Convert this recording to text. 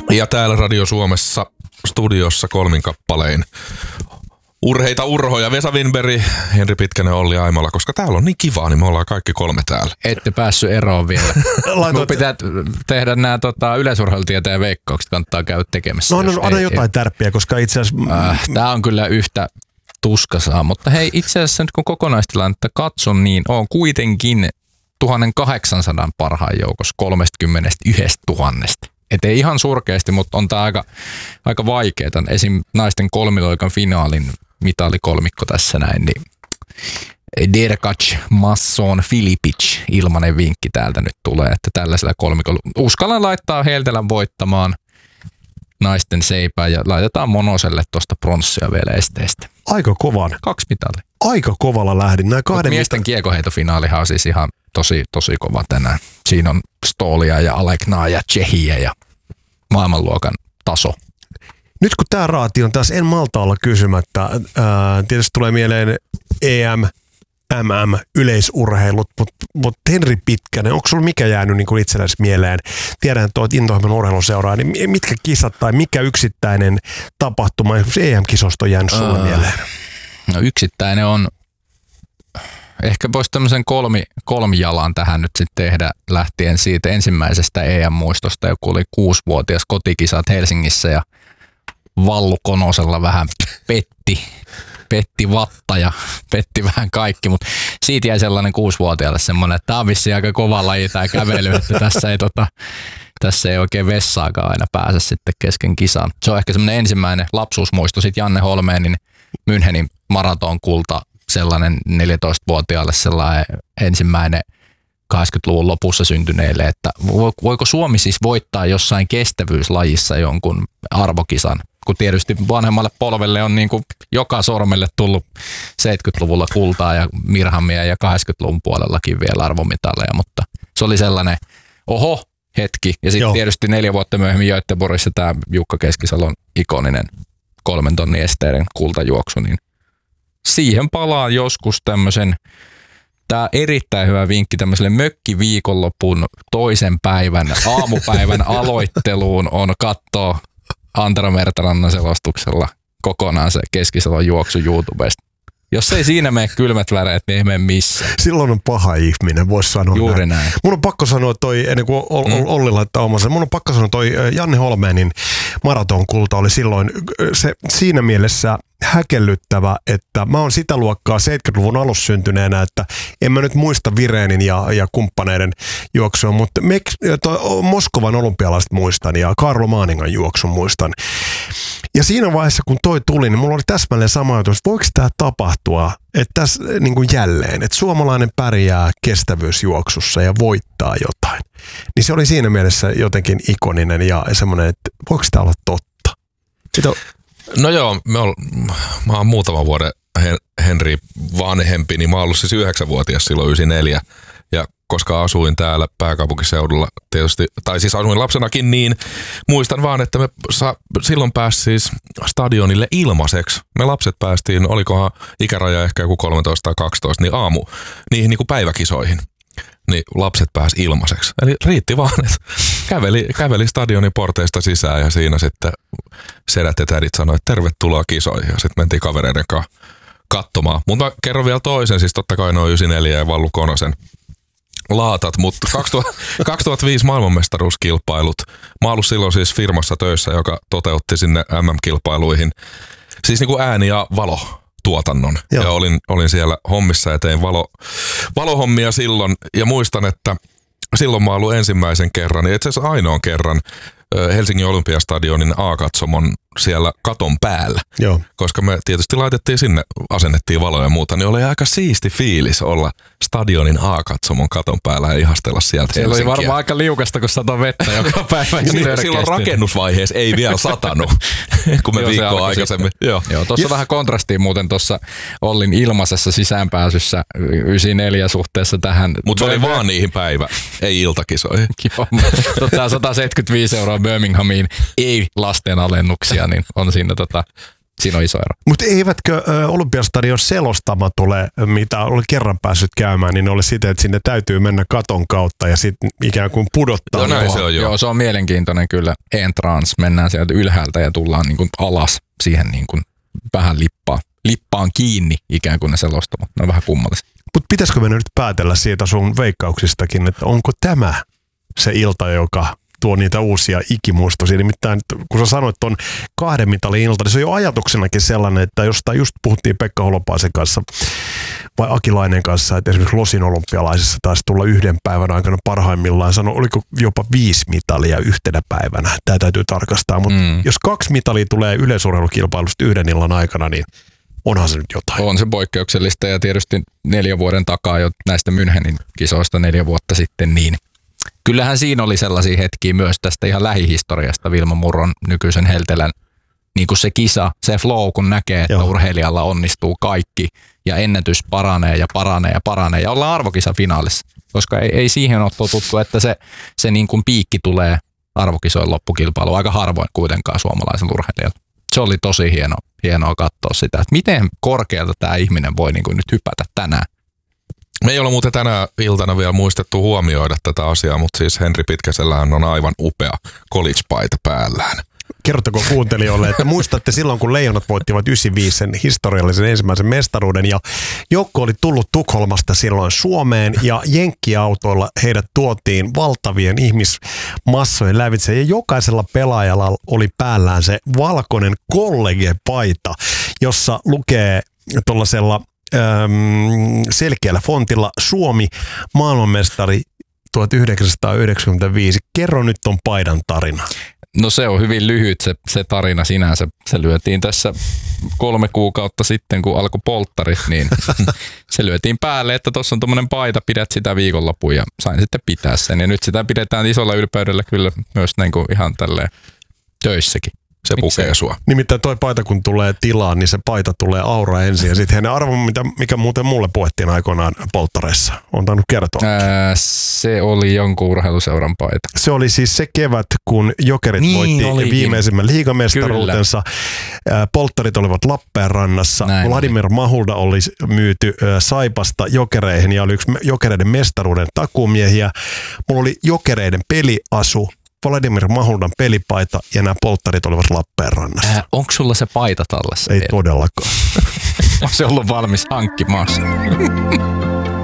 Ja täällä Radio Suomessa studiossa kolmin kappalein urheita urhoja. Vesa Winberg, Henri Pitkänen, Olli Aimola. Koska täällä on niin kivaa, niin me ollaan kaikki kolme täällä. Ette päässyt eroon vielä. Mun pitää tehdä nämä yleisurheilutieteen veikkaukset, kannattaa käydä tekemässä. No anna jotain tärppiä, koska itse asiassa... Tää on kyllä yhtä tuskasaa, mutta hei, itse asiassa nyt kun kokonaistilannetta katson, niin on kuitenkin 1800 parhaan joukossa 31 000. Et ei ihan surkeasti, mutta on tää aika vaikeaa. Esim. Naisten kolmiloikan finaalin mitalikolmikko tässä näin, niin Derkac, Masson, Filipic, ilmanen vinkki täältä nyt tulee, että tällaisella kolmikolla uskallan laittaa Heltelän voittamaan naisten seipää ja laitetaan Monoselle tuosta pronssia vielä esteestä. Aika kovan. 2 mitalia. Aika kovalla lähdin. Miesten kiekoheitofinaalihan on siis ihan tosi kova tänään. Siinä on Stolia ja Aleknaa ja Tsehiä ja maailmanluokan taso. Nyt kun tämä raati on taas, en malta olla kysymättä. Tietysti tulee mieleen EM, MM, yleisurheilut, mutta Henri Pitkänen, onko sulla mikä jäänyt niin kuin itsellesi mieleen? Tiedän, että olet intohimoinen urheiluseuraa, niin mitkä kisat tai mikä yksittäinen tapahtuma, esimerkiksi EM-kisosta on jäänyt sulle mieleen? No yksittäinen on, ehkä voisi tämmöisen kolmijalan tähän nyt sitten tehdä lähtien siitä ensimmäisestä EM-muistosta, joku oli 6-vuotias kotikisat Helsingissä ja Vallu Konosella vähän petti vatta ja petti vähän kaikki, mutta siitä jäi sellainen 6-vuotiaalle semmoinen, että tämä on vissiin aika kova laji tämä kävely, että tässä ei oikein vessaakaan aina pääse sitten kesken kisan. Se on ehkä semmoinen ensimmäinen lapsuusmuisto. Sitten Janne Holmeenin Münchenin maratonkulta, sellainen 14-vuotiaalle sellainen ensimmäinen 80-luvun lopussa syntyneille, että voiko Suomi siis voittaa jossain kestävyyslajissa jonkun arvokisan, kun tietysti vanhemmalle polvelle on niin kuin joka sormelle tullut 70-luvulla kultaa ja mirhammia ja 80-luvun puolellakin vielä arvomitalleja, mutta se oli sellainen hetki. Ja sitten tietysti 4 vuotta myöhemmin Göteborgissa tämä Jukka Keskisalon ikoninen 3 tonnin esteiden kultajuoksu, niin siihen palaa joskus tämmöisen. Tämä erittäin hyvä vinkki tämmöiselle mökkiviikonlopun toisen päivän, aamupäivän aloitteluun on katsoa Antero Mertarannan selostuksella kokonaan se Keskisalon juoksu YouTubesta. Jos ei siinä mene kylmät väreet, niin ei mene missään. Silloin on paha ihminen, voisi sanoa. Juuri näin. Mun on pakko sanoa toi, ennen kuin Olli laittaa omansa, mun on pakko sanoa toi Janne Holmeenin maratonkulta oli silloin se siinä mielessä häkellyttävä, että mä oon sitä luokkaa 70-luvun alussa syntyneenä, että en mä nyt muista Virenin ja kumppaneiden juoksua, mutta Moskovan olympialaiset muistan ja Karlo Maaningan juoksun muistan. Ja siinä vaiheessa, kun toi tuli, niin mulla oli täsmälleen sama ajatus, että voiko tämä tapahtua, että tässä niin kuin jälleen, että suomalainen pärjää kestävyysjuoksussa ja voittaa jotain. Niin se oli siinä mielessä jotenkin ikoninen ja semmoinen, että voiko tämä olla totta? No joo, mä oon muutaman vuoden Henri vanhempi, niin mä oon ollut siis 9-vuotias silloin 94. Ja koska asuin täällä pääkaupunkiseudulla tietysti, tai siis asuin lapsenakin, niin muistan vaan, että me silloin pääsi siis stadionille ilmaiseksi. Me lapset päästiin, olikohan ikäraja ehkä joku 13 tai 12, niin niihin niin kuin päiväkisoihin. Niin lapset pääsi ilmaiseksi. Eli riitti vaan, että käveli stadionin porteista sisään ja siinä sitten sedät ja tädit sanoi, että tervetuloa kisoihin. Ja sitten mentiin kavereiden kanssa katsomaan. Mutta mä kerron vielä toisen, siis totta kai noin 94 ja Vallu Konosen laatat, mutta 2005 maailmanmestaruuskilpailut. Mä oon ollut silloin siis firmassa töissä, joka toteutti sinne MM-kilpailuihin. Siis niin kuin ääni- ja valotuotannon. Joo. Ja olin siellä hommissa ja tein valohommia silloin. Ja muistan, että silloin mä oon ollut ensimmäisen kerran, ja itse asiassa ainoan kerran Helsingin Olympiastadionin A-katsomon siellä katon päällä. Joo. Koska me tietysti laitettiin sinne, asennettiin valoja ja muuta, niin oli aika siisti fiilis olla stadionin A-katsomon katon päällä ja ihastella sieltä Helsinkiä. Se oli varmaan aika liukasta, kun satoi vettä joka päivä. Silloin rakennusvaiheessa ei vielä satanut, kun me viikkoa aikaisemmin. Joo, tuossa vähän kontrastiin muuten tuossa Ollin ilmaisessa sisäänpääsyssä 94 suhteessa tähän. Mutta se oli vaan niihin päivä, ei iltakisoihin. Joo, 175 € Birminghamiin, ei lasten alennuksia, niin on siinä Siinä on iso ero. Mutta eivätkö Olympiastadion selostama tule, mitä oli kerran päässyt käymään, niin oli sitä, että sinne täytyy mennä katon kautta ja sitten ikään kuin pudottaa. Näin se on, joo, se on mielenkiintoinen kyllä. Entrance, mennään sieltä ylhäältä ja tullaan niin kuin alas siihen niin kuin vähän lippaan kiinni ikään kuin ne selostamat. Ne on vähän kummallisia. Mutta pitäisikö me nyt päätellä siitä sun veikkauksistakin, että onko tämä se ilta, joka tuo niitä uusia ikimuistoisia. Nimittäin kun sä sanoit ton 2 mitalin ilta, niin se on jo ajatuksenakin sellainen, että jostain just puhuttiin Pekka Holopaisen kanssa vai Akilainen kanssa, että esimerkiksi Losin olympialaisissa taisi tulla 1 päivän aikana parhaimmillaan, oliko jopa 5 mitalia yhtenä päivänä. Tämä täytyy tarkastaa, mutta jos 2 mitalia tulee yleisurheilukilpailusta 1 illan aikana, niin onhan se nyt jotain. On se poikkeuksellista ja tietysti 4 vuoden takaa jo näistä Münchenin kisoista 4 vuotta sitten, niin kyllähän siinä oli sellaisia hetkiä myös tästä ihan lähihistoriasta Vilma Murron nykyisen Heltelän, niin kuin se kisa, se flow, kun näkee, että urheilijalla onnistuu kaikki ja ennätys paranee ja paranee ja paranee ja ollaan arvokisafinaalissa, koska ei siihen ole totuttu, että se niin kuin piikki tulee arvokisojen loppukilpailu aika harvoin kuitenkaan suomalaisen urheilijalla. Se oli tosi hienoa katsoa sitä, että miten korkealta tämä ihminen voi niin kuin nyt hypätä tänään. Me ei ole muuten tänä iltana vielä muistettu huomioida tätä asiaa, mutta siis Henri Pitkäsellähän on aivan upea college-paita päällään. Kerrottako kuuntelijoille, että muistatte silloin, kun Leijonat voittivat 95 sen historiallisen ensimmäisen mestaruuden ja joukko oli tullut Tukholmasta silloin Suomeen ja jenkkiautoilla heidät tuotiin valtavien ihmismassojen lävitse ja jokaisella pelaajalla oli päällään se valkoinen college-paita, jossa lukee tuollaisella selkeällä fontilla Suomi maailmanmestari 1995. Kerro nyt ton paidan tarina. No se on hyvin lyhyt se tarina sinänsä. Se lyötiin tässä 3 kuukautta sitten, kun alkoi polttarit, niin se lyötiin päälle, että tuossa on tommonen paita, pidät sitä viikonlopun ja sain sitten pitää sen. Ja nyt sitä pidetään isolla ylpeydellä kyllä myös niin kuin ihan tälleen töissäkin. Se pukee sua. Nimittäin toi paita kun tulee tilaan, niin se paita tulee aura ensin ja sitten hänen arvo, mikä muuten mulle puettiin aikoinaan polttareissa. On tainnut kertoa. Se oli jonkun urheiluseuran paita. Se oli siis se kevät, kun Jokerit voitti viimeisimmän liigamestaruutensa. Polttarit olivat Lappeenrannassa. Vladimir Mahulda oli myyty Saipasta Jokereihin ja oli yksi Jokereiden mestaruuden takuumiehiä. Mulla oli Jokereiden peliasu, Vladimir Mahuldan pelipaita ja nämä polttarit olivat Lappeenrannassa. Onko sulla se paita tallessa? Ei todellakaan. On se ollut valmis hankkimassa.